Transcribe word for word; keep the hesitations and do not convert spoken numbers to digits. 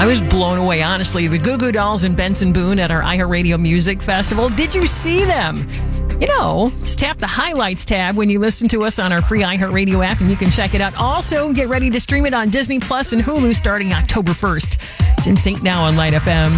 was blown away, honestly. The Goo Goo Dolls and Benson Boone at our iHeartRadio Music Festival. Did you see them? You know, just tap the highlights tab when you listen to us on our free iHeartRadio app, and you can check it out. Also, get ready to stream it on Disney Plus and Hulu starting October first. It's In Sync now on Light F M.